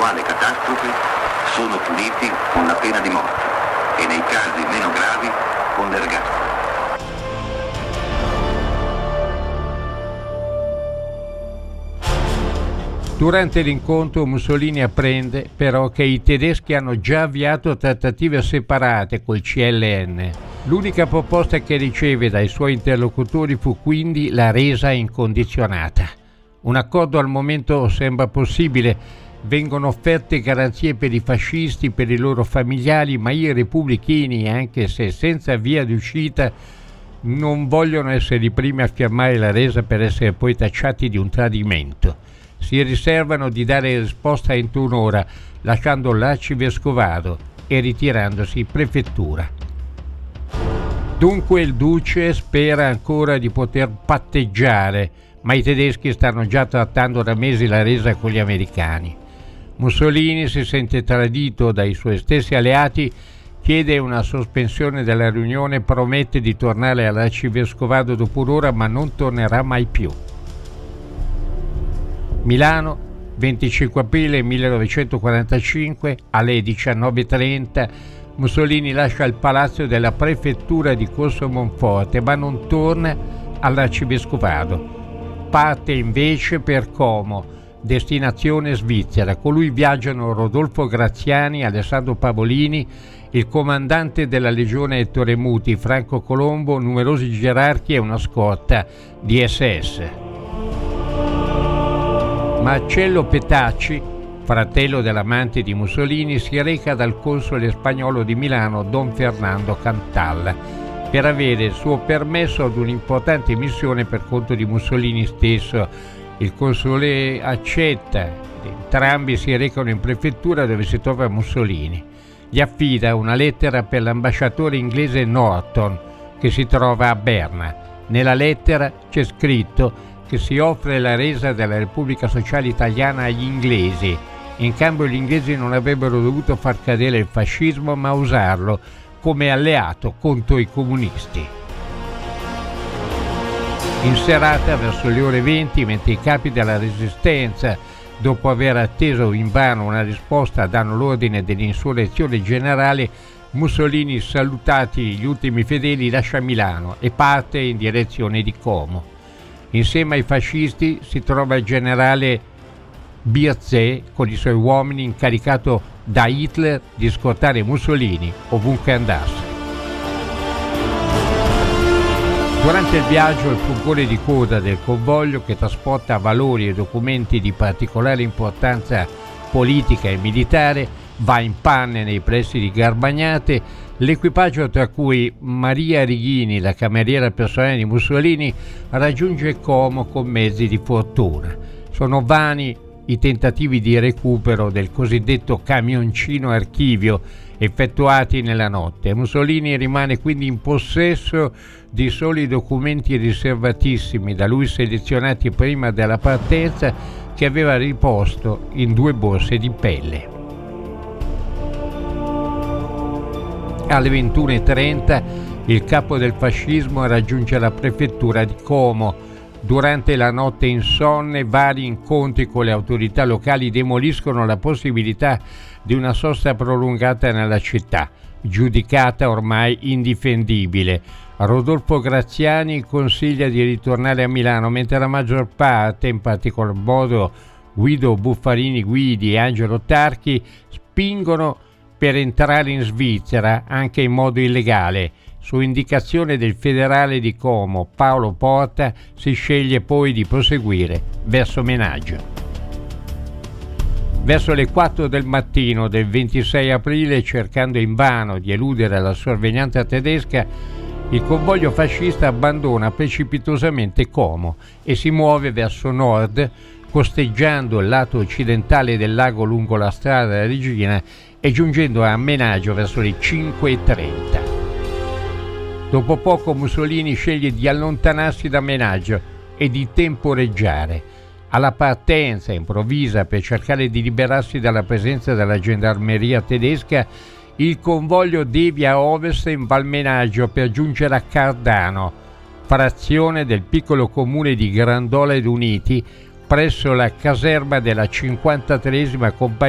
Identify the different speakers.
Speaker 1: un'eventuale catastrofe sono puniti con la pena di morte e nei casi meno gravi con l'ergastolo.
Speaker 2: Durante l'incontro Mussolini apprende però che i tedeschi hanno già avviato trattative separate col CLN. L'unica proposta che riceve dai suoi interlocutori fu quindi la resa incondizionata. Un accordo al momento sembra possibile, vengono offerte garanzie per i fascisti, per i loro familiari, ma i repubblichini, anche se senza via d'uscita, non vogliono essere i primi a firmare la resa per essere poi tacciati di un tradimento. Si riservano di dare risposta entro un'ora, lasciando l'arcivescovado e ritirandosi in prefettura. Dunque il duce spera ancora di poter patteggiare, ma i tedeschi stanno già trattando da mesi la resa con gli americani. Mussolini si sente tradito dai suoi stessi alleati, chiede una sospensione della riunione, promette di tornare all'arcivescovado dopo un'ora, ma non tornerà mai più. Milano, 25 aprile 1945, alle 19:30, Mussolini lascia il palazzo della prefettura di Corso Monforte, ma non torna all'arcivescovado. Parte invece per Como, destinazione Svizzera. Con lui viaggiano Rodolfo Graziani, Alessandro Pavolini, il comandante della legione Ettore Muti, Franco Colombo, numerosi gerarchi e una scorta di SS. Marcello Petacci, fratello dell'amante di Mussolini, si reca dal console spagnolo di Milano Don Fernando Cantal per avere il suo permesso ad un'importante missione per conto di Mussolini stesso. Il console accetta, entrambi si recano in prefettura dove si trova Mussolini. Gli affida una lettera per l'ambasciatore inglese Norton che si trova a Berna. Nella lettera c'è scritto che si offre la resa della Repubblica Sociale Italiana agli inglesi. In cambio gli inglesi non avrebbero dovuto far cadere il fascismo, ma usarlo come alleato contro i comunisti. In serata, verso le ore 20, mentre i capi della Resistenza, dopo aver atteso invano una risposta, danno l'ordine dell'insurrezione generale, Mussolini, salutati gli ultimi fedeli, lascia Milano e parte in direzione di Como. Insieme ai fascisti si trova il generale Bierzé con i suoi uomini, incaricato da Hitler di scortare Mussolini ovunque andasse. Durante il viaggio il furgone di coda del convoglio, che trasporta valori e documenti di particolare importanza politica e militare, va in panne nei pressi di Garbagnate. L'equipaggio, tra cui Maria Righini, la cameriera personale di Mussolini, raggiunge Como con mezzi di fortuna. Sono vani i tentativi di recupero del cosiddetto camioncino archivio effettuati nella notte. Mussolini rimane quindi in possesso di soli documenti riservatissimi, da lui selezionati prima della partenza, che aveva riposto in 2 borse di pelle. Alle 21:30 il capo del fascismo raggiunge la prefettura di Como. Durante la notte insonne, vari incontri con le autorità locali demoliscono la possibilità di una sosta prolungata nella città, giudicata ormai indifendibile. Rodolfo Graziani consiglia di ritornare a Milano, mentre la maggior parte, in particolar modo Guido Buffarini Guidi e Angelo Tarchi, spingono per entrare in Svizzera anche in modo illegale. Su indicazione del federale di Como, Paolo Porta, si sceglie poi di proseguire verso Menaggio. Verso le 4 del mattino del 26 aprile, cercando invano di eludere la sorveglianza tedesca, il convoglio fascista abbandona precipitosamente Como e si muove verso nord, costeggiando il lato occidentale del lago lungo la strada Regina e giungendo a Menaggio verso le 5:30. Dopo poco Mussolini sceglie di allontanarsi da Menaggio e di temporeggiare. Alla partenza improvvisa per cercare di liberarsi dalla presenza della gendarmeria tedesca, il convoglio devia a ovest in Val Menaggio per giungere a Cardano, frazione del piccolo comune di Grandola ed Uniti, presso la caserma della 53esima compagnia